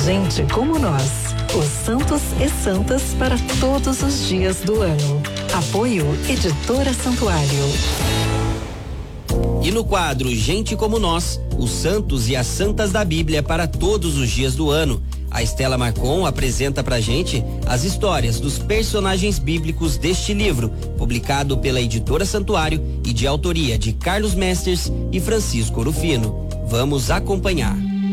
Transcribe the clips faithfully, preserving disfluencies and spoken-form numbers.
Gente como nós, os santos e santas para todos os dias do ano. Apoio Editora Santuário. E no quadro Gente como Nós, os santos e as santas da Bíblia para todos os dias do ano, a Estela Marcon apresenta pra gente as histórias dos personagens bíblicos deste livro, publicado pela Editora Santuário e de autoria de Carlos Mesters e Francisco Rufino. Vamos acompanhar.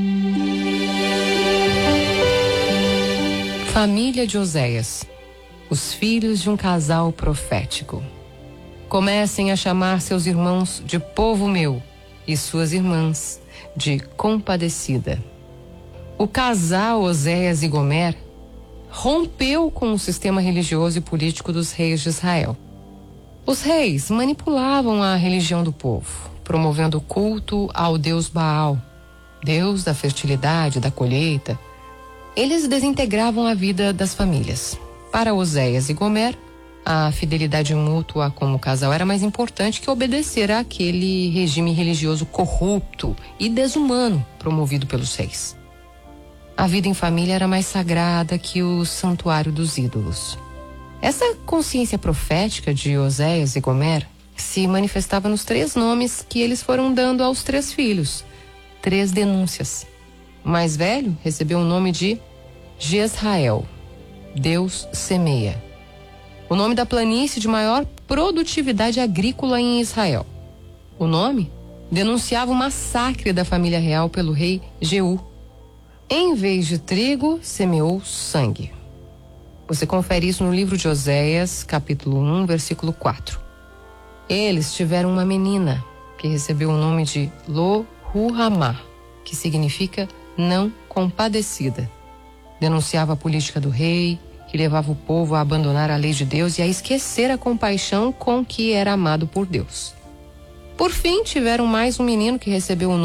Família de Oséias, os filhos de um casal profético. Comecem a chamar seus irmãos de povo meu e suas irmãs de compadecida. O casal Oséias e Gomer rompeu com o sistema religioso e político dos reis de Israel. Os reis manipulavam a religião do povo, promovendo o culto ao deus Baal, deus da fertilidade, da colheita. Eles desintegravam a vida das famílias. Para Oséias e Gomer, a fidelidade mútua como casal era mais importante que obedecer àquele regime religioso corrupto e desumano promovido pelos reis. A vida em família era mais sagrada que o santuário dos ídolos. Essa consciência profética de Oséias e Gomer se manifestava nos três nomes que eles foram dando aos três filhos, três denúncias. O mais velho recebeu o nome de Jezrael, Deus semeia. O nome da planície de maior produtividade agrícola em Israel. O nome denunciava o massacre da família real pelo rei Jeú. Em vez de trigo, semeou sangue. Você confere isso no livro de Oséias, capítulo um, versículo quatro. Eles tiveram uma menina, que recebeu o nome de Lo-Ruhamá, que significa não compadecida. Denunciava a política do rei, que levava o povo a abandonar a lei de Deus e a esquecer a compaixão com que era amado por Deus. Por fim, tiveram mais um menino que recebeu o